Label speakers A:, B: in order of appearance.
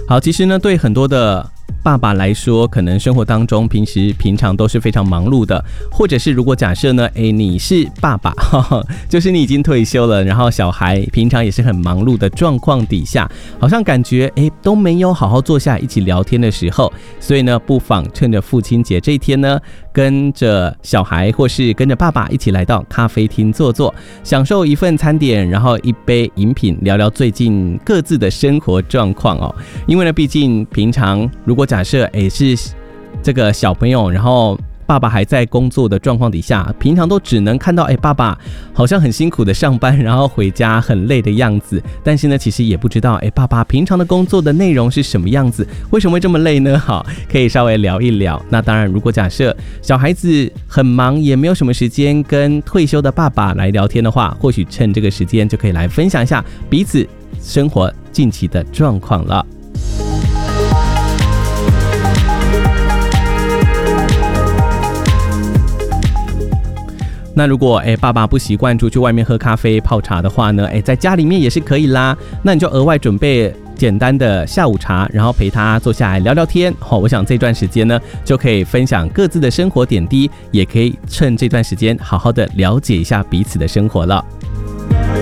A: 好，其实呢，对很多的爸爸来说，可能生活当中平常都是非常忙碌的，或者是如果假设呢，你是爸爸，就是你已经退休了，然后小孩平常也是很忙碌的状况底下，好像感觉都没有好好坐下一起聊天的时候，所以呢，不妨趁着父亲节这一天呢，跟着小孩或是跟着爸爸一起来到咖啡厅坐坐，享受一份餐点，然后一杯饮品，聊聊最近各自的生活状况哦。因为呢，毕竟平常如果假设是这个小朋友，然后爸爸还在工作的状况底下，平常都只能看到爸爸好像很辛苦的上班，然后回家很累的样子，但是呢，其实也不知道爸爸平常的工作的内容是什么样子，为什么会这么累呢？好，可以稍微聊一聊。那当然，如果假设小孩子很忙，也没有什么时间跟退休的爸爸来聊天的话，或许趁这个时间就可以来分享一下彼此生活近期的状况了。那如果爸爸不习惯出去外面喝咖啡泡茶的话呢，在家里面也是可以啦。那你就额外准备简单的下午茶，然后陪他坐下来聊聊天。我想这段时间呢，就可以分享各自的生活点滴，也可以趁这段时间好好的了解一下彼此的生活了。